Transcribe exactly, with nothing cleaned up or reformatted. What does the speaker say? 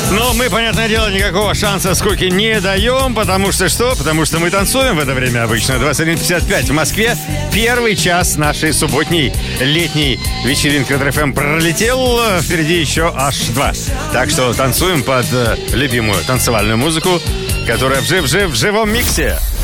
Но мы, понятное дело, никакого шанса скуки не даем, потому что что? Потому что мы танцуем в это время обычно. двадцать один пятьдесят пять в Москве. Первый час нашей субботней летней вечеринки Red эф эм пролетел. Впереди еще аж два. Так что танцуем под э, любимую танцевальную музыку, которая в жив-жив в живом миксе.